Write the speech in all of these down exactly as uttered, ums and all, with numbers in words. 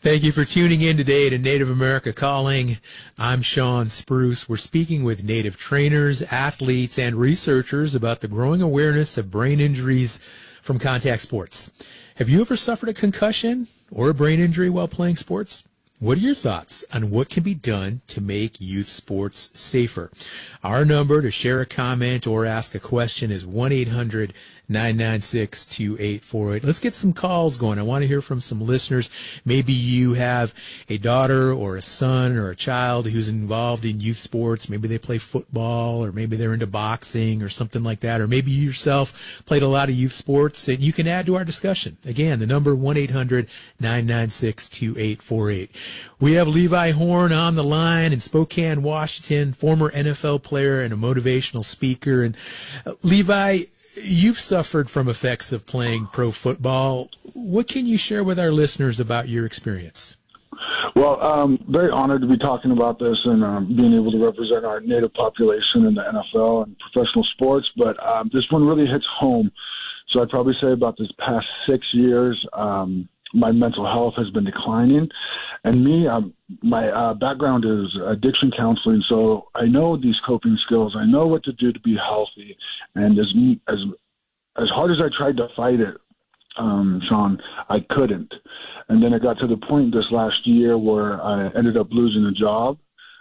Thank you for tuning in today to Native America Calling. I'm Sean Spruce. We're speaking with Native trainers, athletes, and researchers about the growing awareness of brain injuries from contact sports. Have you ever suffered a concussion or a brain injury while playing sports? What are your thoughts on what can be done to make youth sports safer? Our number to share a comment or ask a question is one eight hundred nine nine six two eight four eight. Let's get some calls going. I want to hear from some listeners. Maybe you have a daughter or a son or a child who's involved in youth sports. Maybe they play football, or maybe they're into boxing or something like that. Or maybe you yourself played a lot of youth sports, and you can add to our discussion. Again, the number one eight hundred nine nine six two eight four eight. We have Levi Horn on the line in Spokane, Washington, former N F L player and a motivational speaker. And uh, Levi, you've suffered from effects of playing pro football. What can you share with our listeners about your experience? Well, um, very honored to be talking about this and um, being able to represent our Native population in the N F L and professional sports. But um, this one really hits home. So I'd probably say about this past six years, um, my mental health has been declining. And me, um, my uh, background is addiction counseling, so I know these coping skills. I know what to do to be healthy. And as as as hard as I tried to fight it, um, Sean, I couldn't. And then it got to the point this last year where I ended up losing a job.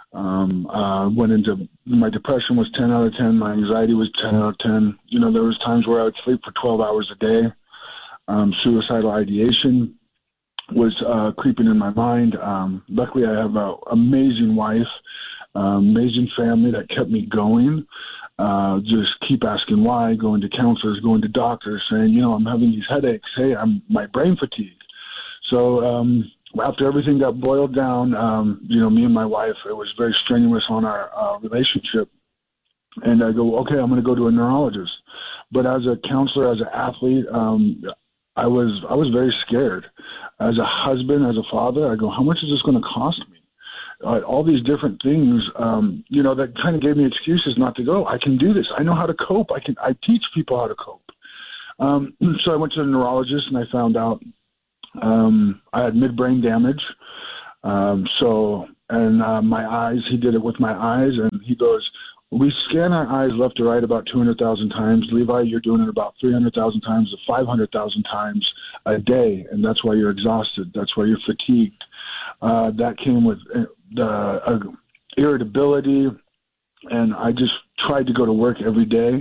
Um, uh, went into, my depression was ten out of ten. My anxiety was ten out of ten. You know, there was times where I would sleep for twelve hours a day. Um, suicidal ideation was uh, creeping in my mind. Um, luckily, I have an amazing wife, uh, amazing family that kept me going. Uh, just keep asking why, going to counselors, going to doctors, saying, you know, I'm having these headaches. Hey, I'm my brain fatigue. So um, after everything got boiled down, um, you know, me and my wife, it was very strenuous on our uh, relationship. And I go, okay, I'm going to go to a neurologist. But as a counselor, as an athlete, um, I was I was very scared. As a husband, as a father, I go, how much is this going to cost me? Uh, all these different things, um, you know, that kind of gave me excuses not to go. I can do this. I know how to cope. I can. I teach people how to cope. Um, so I went to the neurologist, and I found out um, I had midbrain damage. Um, so, and uh, my eyes, he did it with my eyes, and he goes, we scan our eyes left to right about two hundred thousand times. Levi, you're doing it about three hundred thousand times to five hundred thousand times a day, and that's why you're exhausted. That's why you're fatigued. Uh, that came with the uh, irritability, and I just tried to go to work every day,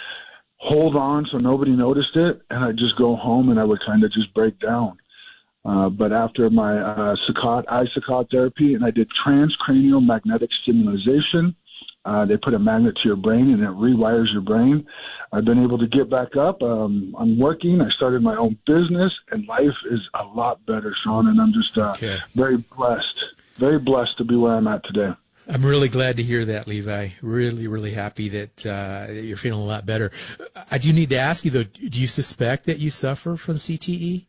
hold on so nobody noticed it, and I'd just go home, and I would kind of just break down. Uh, but after my uh, saccade, eye saccade therapy, and I did transcranial magnetic stimulation, Uh, they put a magnet to your brain, and it rewires your brain. I've been able to get back up. Um, I'm working. I started my own business, and life is a lot better, Sean, and I'm just uh, okay. very blessed, very blessed to be where I'm at today. I'm really glad to hear that, Levi. Really, really happy that, uh, that you're feeling a lot better. I do need to ask you, though, do you suspect that you suffer from C T E?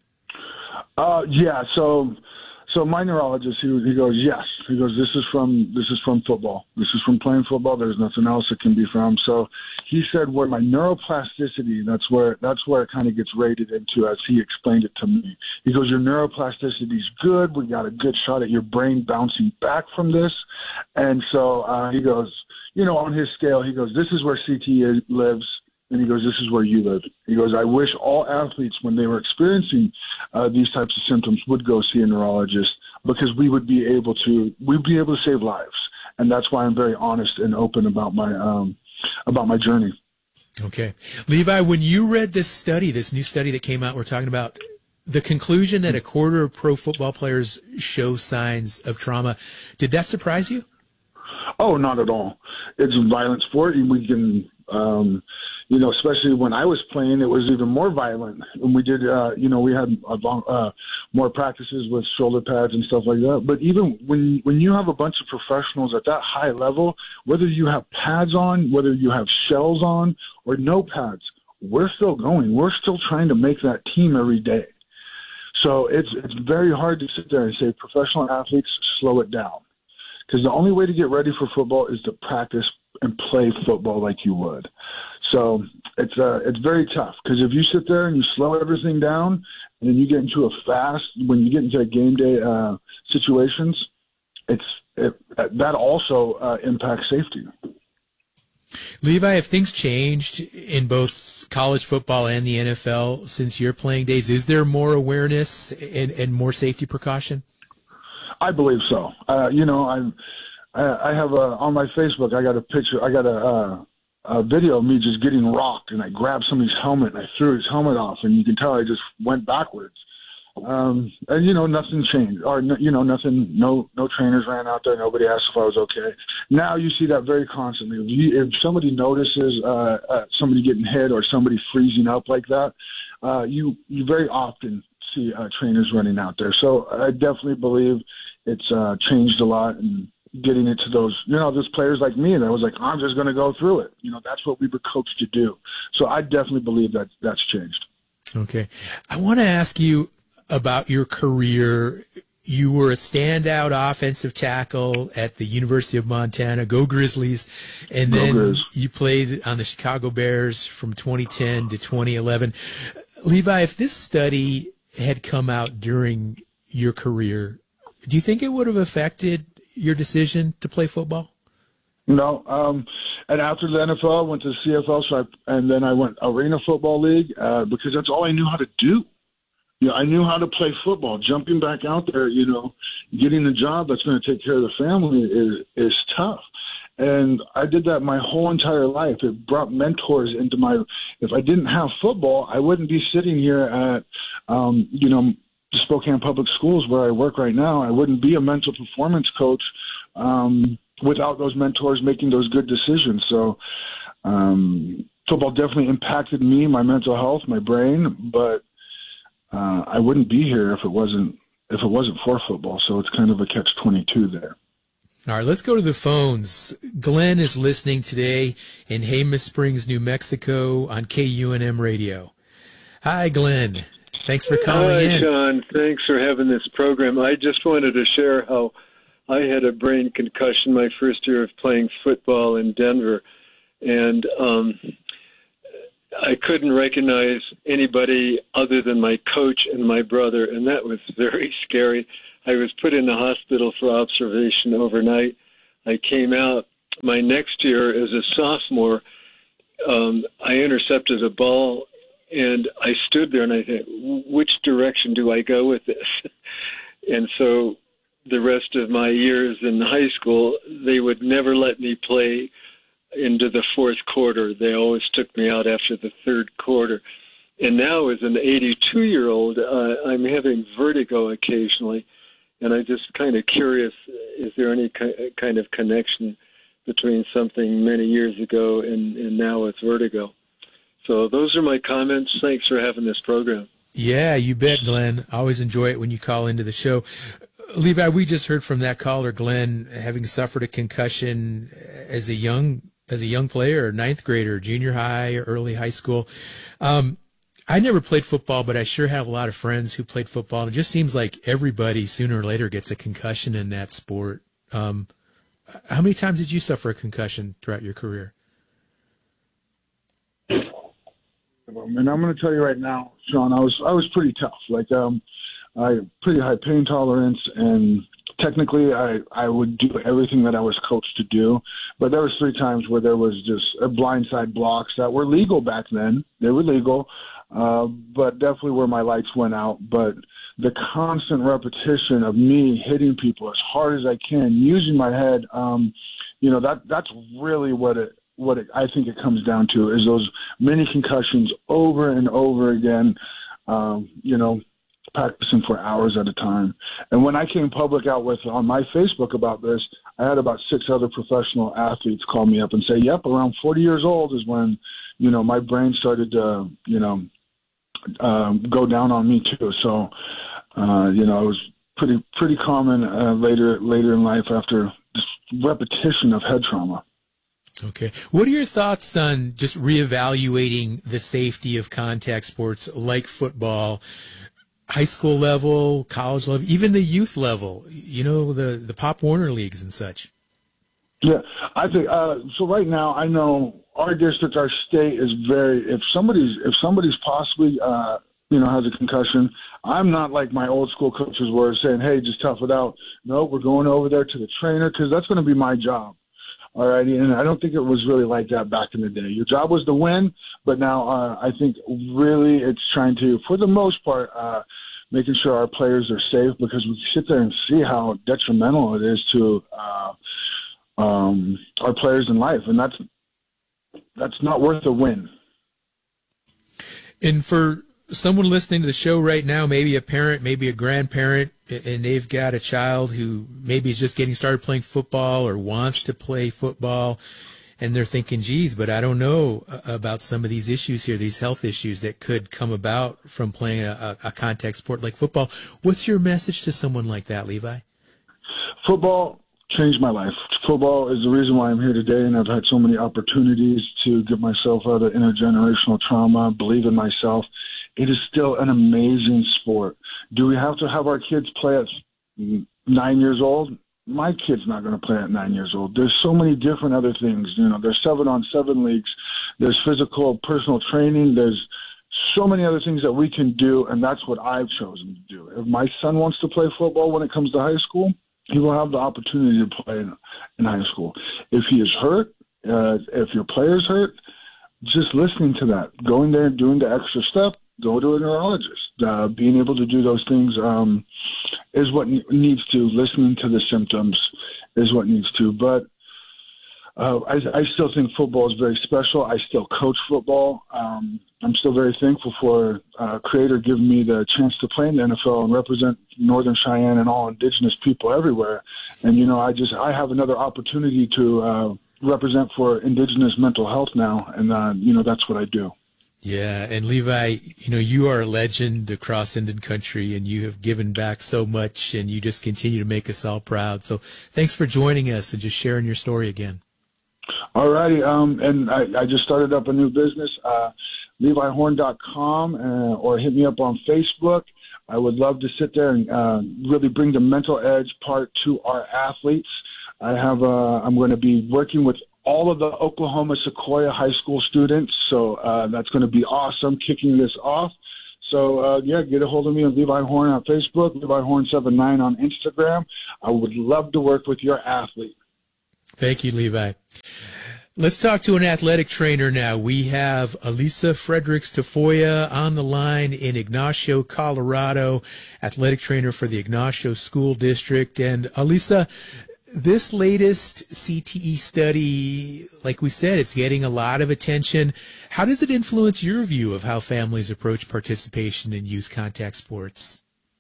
Uh, yeah, so... So my neurologist, he, he goes, yes. He goes, this is from this is from football. This is from playing football. There's nothing else it can be from. So he said, where my neuroplasticity, that's where that's where it kind of gets rated into, as he explained it to me. He goes, your neuroplasticity is good. We got a good shot at your brain bouncing back from this. And so uh, he goes, you know, on his scale, he goes, this is where C T E lives. And he goes, this is where you live. He goes, I wish all athletes, when they were experiencing uh, these types of symptoms, would go see a neurologist, because we would be able to, we'd be able to save lives. And that's why I'm very honest and open about my, um, about my journey. Okay. Levi, when you read this study, this new study that came out, we're talking about the conclusion that a quarter of pro football players show signs of trauma, did that surprise you? Oh, not at all. It's a violent sport, and we can, um, you know, especially when I was playing, it was even more violent. And we did, uh, you know, we had a long, uh, more practices with shoulder pads and stuff like that. But even when when you have a bunch of professionals at that high level, whether you have pads on, whether you have shells on, or no pads, we're still going. We're still trying to make that team every day. So it's it's very hard to sit there and say, professional athletes, slow it down. Because the only way to get ready for football is to practice and play football like you would. So it's uh, it's very tough because if you sit there and you slow everything down and then you get into a fast, when you get into game day uh, situations, it's it, that also uh, impacts safety. Levi, have things changed in both college football and the N F L since your playing days? Is there more awareness and, and more safety precaution? I believe so. Uh, you know, I'm, I I have a, on my Facebook, I got a picture, I got a, a, a video of me just getting rocked, and I grabbed somebody's helmet and I threw his helmet off, and you can tell I just went backwards. Um, and you know, nothing changed, or you know, nothing. No, no trainers ran out there. Nobody asked if I was okay. Now you see that very constantly. If, you, if somebody notices uh, uh, somebody getting hit or somebody freezing up like that, uh, you you very often see uh, trainers running out there. So I definitely believe it's uh, changed a lot, and getting it to those, you know, those players like me that was like, I'm just going to go through it. You know, that's what we were coached to do. So I definitely believe that that's changed. Okay, I want to ask you about your career. You were a standout offensive tackle at the University of Montana. Go Grizzlies. And then Grizz. You played on the Chicago Bears from twenty ten to twenty eleven. Levi, if this study had come out during your career, do you think it would have affected your decision to play football? No. Um, and after the N F L, I went to the C F L, so I, and then I went Arena Football League uh, because that's all I knew how to do. You know, I knew how to play football. Jumping back out there, you know, getting a job that's going to take care of the family is is tough. And I did that my whole entire life. It brought mentors into my – if I didn't have football, I wouldn't be sitting here at, um, you know, Spokane Public Schools where I work right now. I wouldn't be a mental performance coach um, without those mentors making those good decisions. So um, football definitely impacted me, my mental health, my brain, but – Uh, I wouldn't be here if it wasn't if it wasn't for football. So it's kind of a catch twenty-two there. All right, let's go to the phones. Glenn is listening today in Jemez Springs, New Mexico, on K U N M radio. Hi, Glenn. Thanks for calling Hi, in. Hi, Sean. Thanks for having this program. I just wanted to share how I had a brain concussion my first year of playing football in Denver, and um, I couldn't recognize anybody other than my coach and my brother, and that was very scary. I was put in the hospital for observation overnight. I came out my next year as a sophomore. Um, I intercepted a ball, and I stood there, and I thought, which direction do I go with this? And so the rest of my years in high school, they would never let me play into the fourth quarter. They always took me out after the third quarter. And now as an eighty-two-year-old, uh, I'm having vertigo occasionally, and I'm just kind of curious, is there any ki- kind of connection between something many years ago and, and now with vertigo? So those are my comments. Thanks for having this program. Yeah, you bet, Glenn. I always enjoy it when you call into the show. Levi, we just heard from that caller, Glenn, having suffered a concussion as a young as a young player, ninth grader, junior high, or early high school. Um, I never played football, but I sure have a lot of friends who played football. And it just seems like everybody sooner or later gets a concussion in that sport. Um, how many times did you suffer a concussion throughout your career? And I'm going to tell you right now, Sean, I was I was pretty tough. Like um, I pretty high pain tolerance, and technically I, I would do everything that I was coached to do. But there was three times where there was just a blindside blocks that were legal back then. They were legal, uh, but definitely where my lights went out. But the constant repetition of me hitting people as hard as I can, using my head, um, you know, that that's really what it what it, I think it comes down to, is those many concussions over and over again, um, you know, practicing for hours at a time. And when I came public out with on my Facebook about this, I had about six other professional athletes call me up and say, yep, around forty years old is when, you know, my brain started to, you know, um, go down on me too. So, uh, you know, it was pretty, pretty common uh, later, later in life after this repetition of head trauma. Okay. What are your thoughts on just reevaluating the safety of contact sports like football, high school level, college level, even the youth level, you know, the, the Pop Warner leagues and such? Yeah, I think, uh, so right now I know our district, our state is very, if somebody's, if somebody's possibly, uh, you know, has a concussion, I'm not like my old school coaches were saying, hey, just tough it out. No, we're going over there to the trainer because that's going to be my job. All righty. And I don't think it was really like that back in the day. Your job was to win, but now uh, I think really it's trying to, for the most part, uh, making sure our players are safe, because we sit there and see how detrimental it is to uh, um, our players in life. And that's, that's not worth a win. And for someone listening to the show right now, maybe a parent, maybe a grandparent, and they've got a child who maybe is just getting started playing football or wants to play football, and they're thinking, geez, but I don't know about some of these issues here, these health issues that could come about from playing a, a contact sport like football. What's your message to someone like that, Levi? Football changed my life. Football is the reason why I'm here today, and I've had so many opportunities to get myself out of intergenerational trauma, believe in myself. It is still an amazing sport. Do we have to have our kids play at nine years old? My kid's not going to play at nine years old. There's so many different other things. You know, there's seven on seven leagues. There's physical, personal training. There's so many other things that we can do, and that's what I've chosen to do. If my son wants to play football when it comes to high school, he will have the opportunity to play in, in high school. If he is hurt, uh, if your player's hurt, just listening to that, going there and doing the extra step, go to a neurologist. Uh, being able to do those things um, is what ne- needs to. Listening to the symptoms is what needs to. But uh, I, I still think football is very special. I still coach football. Um, I'm still very thankful for uh, Creator giving me the chance to play in the N F L and represent Northern Cheyenne and all Indigenous people everywhere. And, you know, I just I have another opportunity to uh, represent for Indigenous mental health now. And, uh, you know, that's what I do. Yeah, and Levi, you know, you are a legend across Indian country, and you have given back so much, and you just continue to make us all proud. So thanks for joining us and just sharing your story again. All righty. Um, and I, I just started up a new business, uh, levi horn dot com, uh, or hit me up on Facebook. I would love to sit there and uh, really bring the mental edge part to our athletes. I have, uh, I'm going to be working with all of the Oklahoma Sequoia High School students, so uh, that's going to be awesome, kicking this off. So, uh, yeah, get a hold of me on Levi Horn on Facebook, Levi Horn seven nine on Instagram. I would love to work with your athlete. Thank you, Levi. Let's talk to an athletic trainer now. We have Elisa Fredericks Tafoya on the line in Ignacio, Colorado, athletic trainer for the Ignacio School District. And Elisa, this latest C T E study, like we said, it's getting a lot of attention. How does it influence your view of how families approach participation in youth contact sports?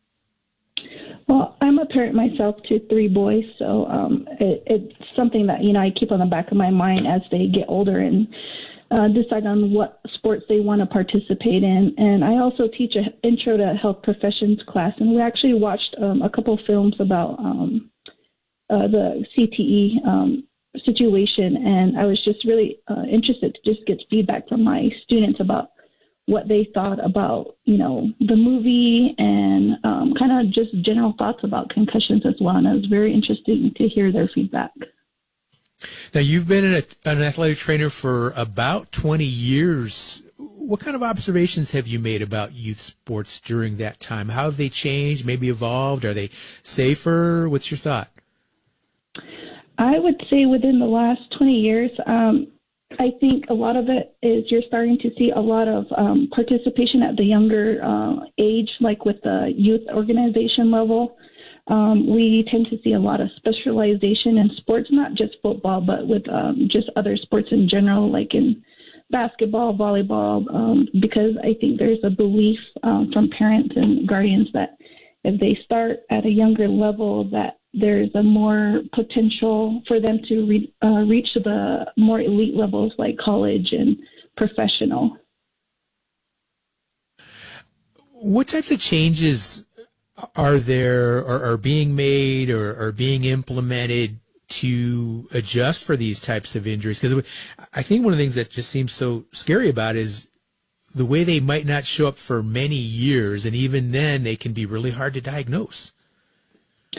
Well, I'm a parent myself to three boys, so um, it, it's something that, you know, I keep on the back of my mind as they get older and uh, decide on what sports they want to participate in. And I also teach an intro to health professions class, and we actually watched um, a couple films about um, uh, the C T E um, situation, and I was just really uh, interested to just get feedback from my students about what they thought about, you know, the movie and um, kind of just general thoughts about concussions as well. And it was very interesting to hear their feedback. Now, you've been an, an athletic trainer for about twenty years. What kind of observations have you made about youth sports during that time? How have they changed, maybe evolved? Are they safer? What's your thought? I would say within the last twenty years, um, I think a lot of it is you're starting to see a lot of um, participation at the younger uh, age, like with the youth organization level. Um, we tend to see a lot of specialization in sports, not just football, but with um, just other sports in general, like in basketball, volleyball, um, because I think there's a belief um, from parents and guardians that if they start at a younger level, that there's a more potential for them to re- uh, reach the more elite levels like college and professional. What types of changes are there or are being made or are being implemented to adjust for these types of injuries? Because I think one of the things that just seems so scary about is the way they might not show up for many years, and even then they can be really hard to diagnose.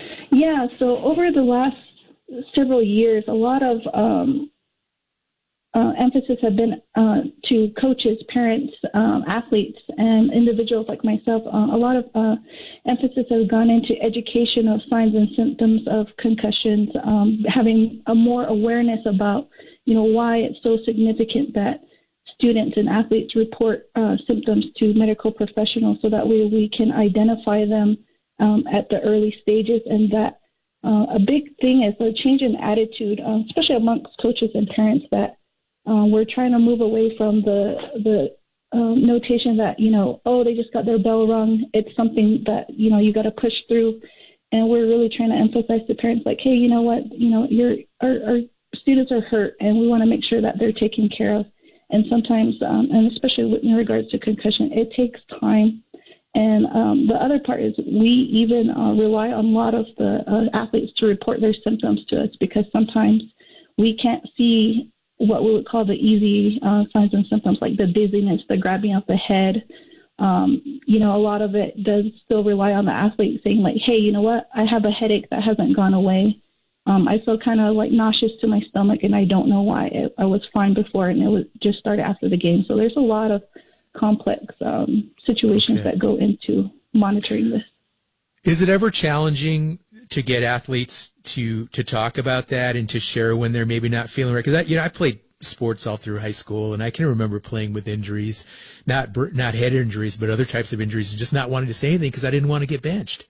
Yeah, so over the last several years, a lot of um, uh, emphasis have been uh, to coaches, parents, um, athletes, and individuals like myself. Uh, a lot of uh, emphasis has gone into education of signs and symptoms of concussions, um, having a more awareness about, you know, why it's so significant that students and athletes report uh, symptoms to medical professionals, so that way we can identify them um, at the early stages. And that uh, a big thing is a change in attitude, uh, especially amongst coaches and parents, that uh, we're trying to move away from the the um, notation that, you know, oh, they just got their bell rung. It's something that, you know, you got to push through. And we're really trying to emphasize to parents like, hey, you know what, you know, your our, our students are hurt, and we want to make sure that they're taken care of. And sometimes, um, and especially in regards to concussion, it takes time. And um, the other part is we even uh, rely on a lot of the uh, athletes to report their symptoms to us, because sometimes we can't see what we would call the easy uh, signs and symptoms, like the dizziness, the grabbing of the head. Um, you know, a lot of it does still rely on the athlete saying like, hey, you know what, I have a headache that hasn't gone away. Um, I feel kind of like nauseous to my stomach, and I don't know why. It, I was fine before, and it was just started after the game. So there's a lot of complex um, situations okay. that go into monitoring this. Is it ever challenging to get athletes to to talk about that and to share when they're maybe not feeling right? Because you know, I played sports all through high school, and I can remember playing with injuries, not not head injuries, but other types of injuries, and just not wanting to say anything because I didn't want to get benched.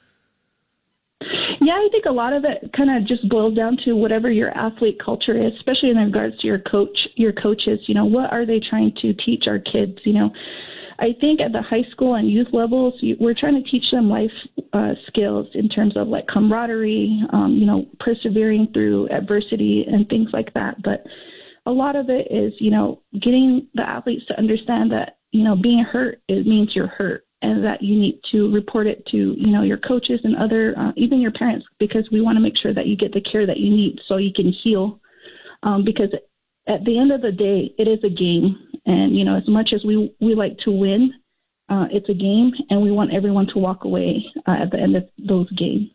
Yeah, I think a lot of it kind of just boils down to whatever your athlete culture is, especially in regards to your coach, your coaches. You know, what are they trying to teach our kids? You know, I think at the high school and youth levels, we're trying to teach them life uh, skills in terms of like camaraderie, um, you know, persevering through adversity and things like that. But a lot of it is, you know, getting the athletes to understand that, you know, being hurt, it means you're hurt. And that you need to report it to, you know, your coaches and other, uh, even your parents, because we want to make sure that you get the care that you need so you can heal. Um, because at the end of the day, it is a game. And, you know, as much as we, we like to win, uh, it's a game, and we want everyone to walk away uh, at the end of those games.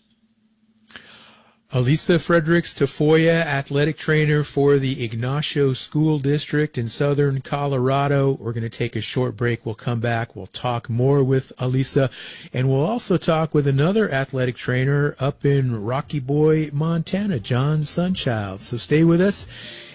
Alisa Fredericks Tafoya, athletic trainer for the Ignacio School District in southern Colorado. We're going to take a short break. We'll come back. We'll talk more with Alisa, and we'll also talk with another athletic trainer up in Rocky Boy, Montana, John Sunchild. So stay with us.